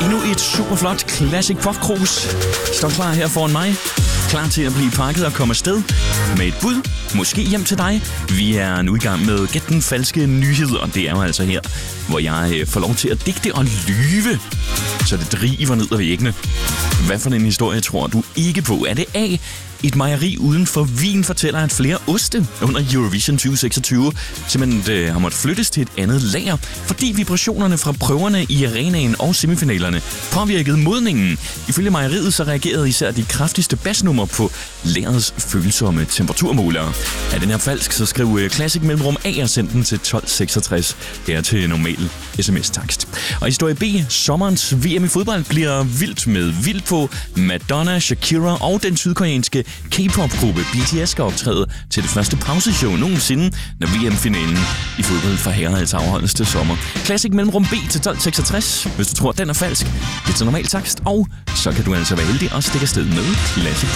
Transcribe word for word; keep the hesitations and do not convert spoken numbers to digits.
Endnu et superflot Classic Pop Cruise står klar her foran mig. Klar til at blive pakket og komme afsted med et bud, måske hjem til dig. Vi er nu i gang med Gæt den falske nyhed, og det er jo altså her, hvor jeg får lov til at digte og lyve, så det driver ned ad væggene. Hvad for en historie tror du ikke på? Er det A? Et mejeri uden for Wien fortæller, at flere oste under Eurovision tyve seksogtyve simpelthen øh, har måttet flyttes til et andet lager, fordi vibrationerne fra prøverne i arenaen og semifinalerne påvirkede modningen. Ifølge mejeriet så reagerede især de kraftigste basnumre på lagerets følsomme temperaturmålere. Er den her falsk, så skriv øh, Classic mellemrum A og send den til tolv seksogtres. Her til normal sms-takst. Og historie B. Sommerens V M i fodbold bliver vildt med vildt på. Madonna, Shakira og den sydkoreanske K-pop-gruppe B T S skal optræde til det første pauseshow nogensinde, når V M-finalen i fodbold for herrer altså afholdes til sommer. Classic mellemrum B til tolv seksogtres. Hvis du tror, den er falsk, det er til normal takst, og så kan du altså være heldig og stikke afsted med Classic